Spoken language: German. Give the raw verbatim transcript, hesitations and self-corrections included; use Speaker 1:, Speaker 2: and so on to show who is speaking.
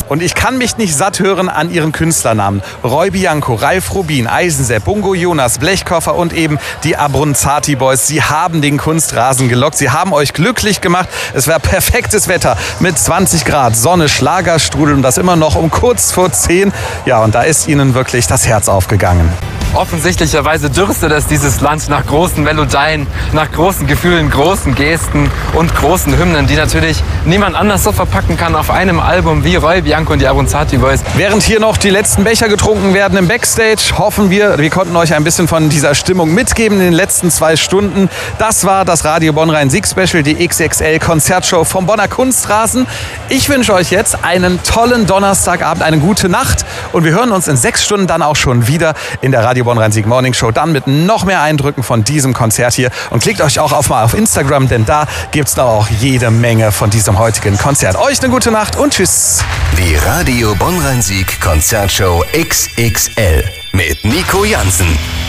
Speaker 1: Und ich kann mich nicht satt hören an ihren Künstlernamen. Roy Bianco, Ralf Rubin, Eisensepp, Bungo Jonas, Blechkoffer und eben die Abronzati Boys. Sie haben den Kunstrasen gelockt. Sie haben euch glücklich gemacht. Es war perfektes Wetter mit zwanzig Grad, Sonne, Schlagerstrudel und das immer noch um kurz vor zehn. Ja, und da ist ihnen wirklich das Herz aufgegangen.
Speaker 2: Offensichtlicherweise dürstet es dieses Land nach großen Melodien, nach großen Gefühlen, großen Gesten und großen Hymnen, die natürlich niemand anders so verpacken kann auf einem Album wie Roy Bianco und die Abronzati Boys.
Speaker 1: Während hier noch die letzten Becher getrunken werden im Backstage, hoffen wir, wir konnten euch ein bisschen von dieser Stimmung mitgeben in den letzten zwei Stunden. Das war das Radio Bonn Rhein-Sieg-Special, die X X L-Konzertshow vom Bonner Kunstrasen. Ich wünsche euch jetzt einen tollen Donnerstagabend, eine gute Nacht und wir hören uns in sechs Stunden dann auch schon wieder in der Radio Bonn Rhein-Sieg Morning Show, dann mit noch mehr Eindrücken von diesem Konzert hier. Und klickt euch auch auf mal auf Instagram, denn da gibt's da auch jede Menge von diesem heutigen Konzert. Euch eine gute Nacht und tschüss.
Speaker 3: Die Radio Bonn Rhein-Sieg Konzertshow X X L mit Nico Jansen.